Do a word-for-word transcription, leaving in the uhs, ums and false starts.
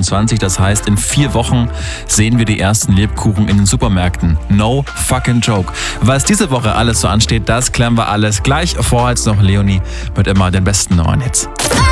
zweiundzwanzig. Das heißt, in vier Wochen sehen wir die ersten Lebkuchen in den Supermärkten. No fucking joke. Was diese Woche alles so ansteht, das klären wir alles gleich. Vorher jetzt noch Leonie mit immer den besten neuen Hits.